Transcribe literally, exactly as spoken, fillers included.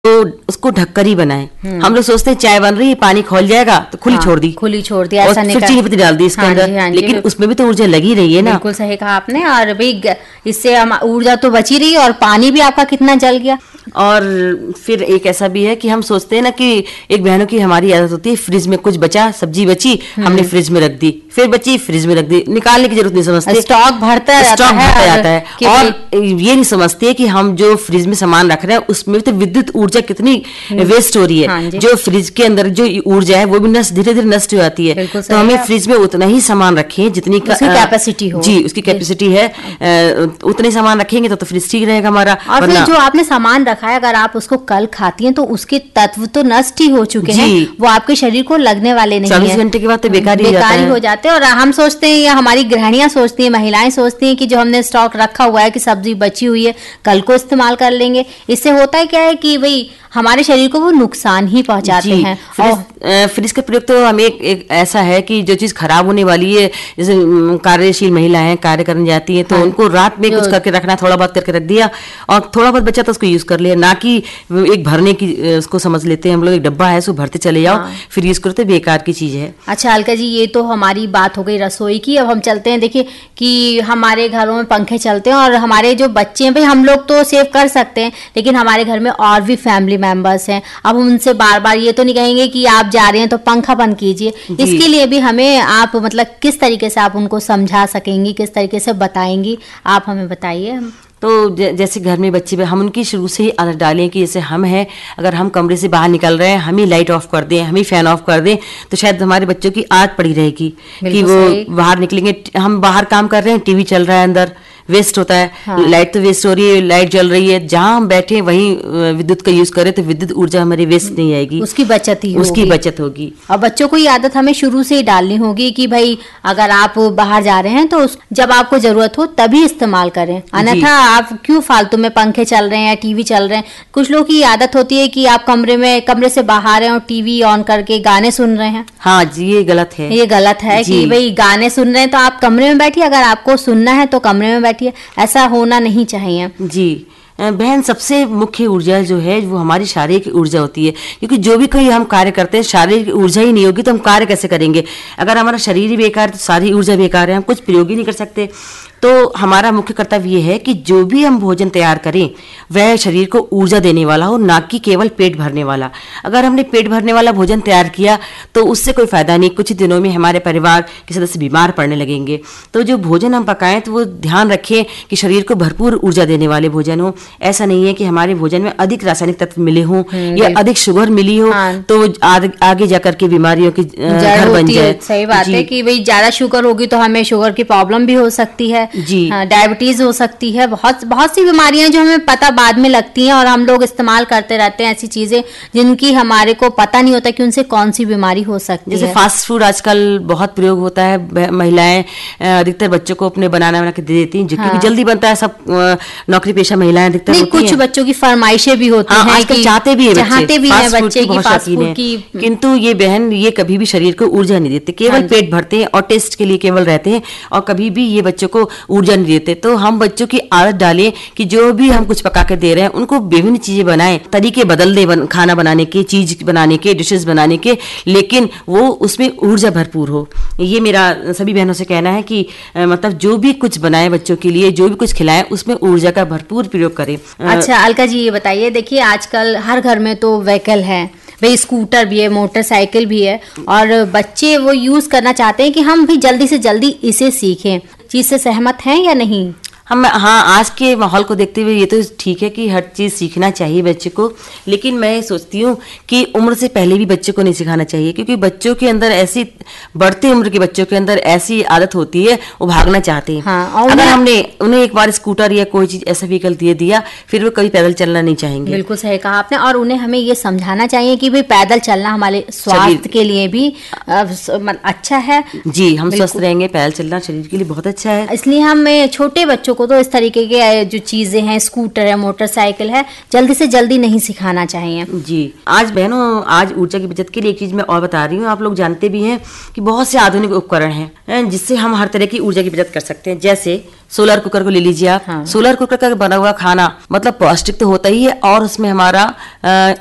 तो उसको ढककर ही बनाए। हम लोग सोचते हैं चाय बन रही है, पानी खोल जाएगा तो खुली हाँ, छोड़ दी खुली छोड़ दी, और ऐसा नहीं फिर कर... चीनी पत्ती डाल दी इसके हाँ अंदर। जी, हाँ जी, लेकिन उसमें भी तो ऊर्जा लगी रही है ना। बिल्कुल सही कहा आपने। और भाई इससे हम ऊर्जा तो बची रही और पानी भी आपका कितना जल गया। और फिर एक ऐसा भी है कि हम सोचते हैं ना कि एक बहनों की हमारी आदत होती है, फ्रिज में कुछ बचा, सब्जी बची, हमने फ्रिज में रख दी, फिर बची फ्रिज में रख दी, निकालने की जरूरत नहीं समझते, स्टॉक बढ़ता है, स्टॉक बढ़ता जाता है। और ये नहीं समझते कि हम जो फ्रिज में सामान रख रहे हैं उसमें तो विद्युत ऊर्जा कितनी वेस्ट हो रही है। हाँ, जो फ्रिज के अंदर जो ऊर्जा है वो भी नष्ट, धीरे धीरे नष्ट हो जाती है। तो हमें फ्रिज में उतना ही सामान रखें जितनी कैपेसिटी हो। जी, उसकी कैपेसिटी है, उतने सामान रखेंगे तो, तो फ्रिज ठीक रहेगा हमारा। और फिर जो आपने सामान रखा है अगर आप उसको कल खाती हैं तो उसके तत्व तो नष्ट ही हो चुके हैं, वो आपके शरीर को लगने वाले नहीं है। चौबीस घंटे के बाद तो बेकार ही बेकार ही हो जाते हैं। और हम सोचते हैं या हमारी गृहिणियां सोचती हैं, महिलाएं सोचती हैं कि जो हमने स्टॉक रखा हुआ है कि सब्जी बची हुई है कल को इस्तेमाल कर लेंगे। इससे होता है क्या है कि भाई हमारे शरीर को वो नुकसान ही पहुंचाते हैं। फ्रिज, फ्रिज का प्रयोग तो हमें एक, एक ऐसा है कि जो चीज खराब होने वाली है, जैसे कार्यशील महिलाएं कार्य करने जाती हैं तो हाँ, उनको रात में कुछ करके रखना, थोड़ा बहुत करके रख दिया और थोड़ा बहुत बचा तो उसको यूज कर लिया, ना कि एक भरने की उसको समझ लेते हैं हम लोग, एक डब्बा है उसको भरते चले जाओ हाँ। फिर यूज करो तो बेकार की चीज है। अच्छा अलका जी, ये तो हमारी बात हो गई रसोई की। अब हम चलते हैं, देखिए कि हमारे घरों में पंखे चलते हैं और हमारे जो बच्चे हैं भाई हम लोग तो सेव कर सकते हैं, लेकिन हमारे घर में और भी फैमिली मेंबर्स हैं। अब हम उनसे बार बार ये तो नहीं कहेंगे कि आप जा रहे हैं तो पंखा बंद कीजिए। इसके लिए भी हमें आप मतलब किस तरीके से आप उनको समझा सकेंगी, किस तरीके से बताएंगी, आप हमें बताइए। तो जैसे घर में बच्चे पे हम उनकी शुरू से ही आदत डालें कि जैसे हम हैं, अगर हम कमरे से बाहर निकल रहे हैं हम ही लाइट ऑफ कर दें, हम ही फैन ऑफ कर दें, तो शायद हमारे बच्चों की आदत पड़ी रहेगी कि वो बाहर निकलेंगे। हम बाहर काम कर रहे हैं, टीवी चल रहा है, अंदर वेस्ट होता है हाँ। लाइट तो वेस्ट हो रही है, लाइट जल रही है, जहां हम बैठे वहीं विद्युत का यूज करें तो विद्युत ऊर्जा हमारी वेस्ट नहीं आएगी, उसकी बचत ही उसकी बचत होगी। और बच्चों को ये आदत हमें शुरू से ही डालनी होगी कि भाई अगर आप बाहर जा रहे हैं तो जब आपको जरूरत हो तभी इस्तेमाल करें, अन्यथा आप क्यों फालतू में पंखे चल रहे हैं, टीवी चल रहे हैं। कुछ लोग की आदत होती है कि आप कमरे में कमरे से बाहर हैं और टीवी ऑन करके गाने सुन रहे हैं। हाँ जी, ये गलत है, ये गलत है कि भाई गाने सुन रहे हैं तो आप कमरे में बैठिए, अगर आपको सुनना है तो कमरे में बैठिए, ऐसा होना नहीं चाहिए। जी बहन, सबसे मुख्य ऊर्जा जो है वो हमारी शारीरिक ऊर्जा होती है, क्योंकि जो भी कोई हम कार्य करते हैं शारीरिक ऊर्जा ही नहीं होगी तो हम कार्य कैसे करेंगे। अगर हमारा शरीर ही बेकार है तो सारी ऊर्जा बेकार है, हम कुछ प्रयोग ही नहीं कर सकते। तो हमारा मुख्य कर्तव्य ये है कि जो भी हम भोजन तैयार करें वह शरीर को ऊर्जा देने वाला हो, ना कि केवल पेट भरने वाला। अगर हमने पेट भरने वाला भोजन तैयार किया तो उससे कोई फायदा नहीं, कुछ ही दिनों में हमारे परिवार के सदस्य बीमार पड़ने लगेंगे। तो जो भोजन हम पकाएं तो वो ध्यान रखें कि शरीर को भरपूर ऊर्जा देने वाले भोजन हो। ऐसा नहीं है कि हमारे भोजन में अधिक रासायनिक तत्व मिले हों या अधिक शुगर मिली हो हाँ। तो आगे, आगे जाकर के बीमारियों की घर बन जाए। सही बात है कि भाई ज्यादा शुगर होगी तो हमें शुगर की प्रॉब्लम भी हो सकती है जी, हाँ, डायबिटीज हो सकती है, बहुत बहुत सी बीमारियां जो हमें पता बाद में लगती हैं और हम लोग इस्तेमाल करते रहते हैं ऐसी चीजें जिनकी हमारे को पता नहीं होता कि उनसे कौन सी बीमारी हो सकती है। जैसे फास्ट फूड आजकल बहुत प्रयोग होता है, महिलाएं अधिकतर बच्चों को अपने बनाना बना के दे देती हैं, क्योंकि हाँ। जल्दी बनता है, सब नौकरी पेशा महिलाएं अधिकतर होती हैं। कुछ बच्चों की फरमाइशें भी होती हाँ, हैं कि चाहते भी है चाहते भी हैं बच्चे की फास्ट फूड की, किंतु ये बहन ये कभी भी शरीर को ऊर्जा नहीं देते, केवल पेट भरते हैं और टेस्ट के लिए केवल रहते हैं और कभी भी ये बच्चों को ऊर्जा नहीं देते। तो हम बच्चों की आदत डालें कि जो भी हम कुछ पका के दे रहे हैं उनको विभिन्न चीजें बनाएं, तरीके बदल दे बन, खाना बनाने के, चीज बनाने के, डिशेस बनाने के, लेकिन वो उसमें ऊर्जा भरपूर हो। ये मेरा सभी बहनों से कहना है कि आ, मतलब जो भी कुछ बनाए बच्चों के लिए, जो भी कुछ खिलाएं उसमें ऊर्जा का भरपूर प्रयोग करें। अच्छा अलका जी, ये बताइए, देखिए आजकल हर घर में तो व्हीकल है, भाई स्कूटर भी है, मोटरसाइकिल भी है और बच्चे वो यूज करना चाहते हैं कि हम भी जल्दी से जल्दी इसे सीखें। चीज से सहमत हैं या नहीं? हम हाँ, आज के माहौल को देखते हुए ये तो ठीक है कि हर चीज़ सीखना चाहिए बच्चे को, लेकिन मैं सोचती हूँ कि उम्र से पहले भी बच्चे को नहीं सिखाना चाहिए, क्योंकि बच्चों के अंदर ऐसी, बढ़ते उम्र के बच्चों के अंदर ऐसी आदत होती है, वो भागना चाहते हैं। हाँ, अगर हमने उन्हें एक बार स्कूटर या कोई चीज ऐसा व्हीकल दे दिया फिर वो कभी पैदल चलना नहीं चाहेंगे। बिल्कुल सही कहा आपने। और उन्हें हमें ये समझाना चाहिए कि भाई पैदल चलना हमारे स्वास्थ्य के लिए भी अच्छा है। जी, हम स्वस्थ रहेंगे, पैदल चलना शरीर के लिए बहुत अच्छा है। इसलिए हम छोटे बच्चों को तो इस तरीके के जो चीजें हैं, स्कूटर है, मोटरसाइकिल है, जल्दी से जल्दी नहीं सिखाना चाहिए। जी, आज बहनों, आज ऊर्जा की बचत के लिए एक चीज मैं और बता रही हूँ। आप लोग जानते भी हैं कि बहुत से आधुनिक उपकरण हैं जिससे हम हर तरह की ऊर्जा की बचत कर सकते हैं। जैसे सोलर कुकर को ले लीजिए आप। हाँ। सोलर कुकर का बना हुआ खाना मतलब पौष्टिक तो होता ही है, और उसमें हमारा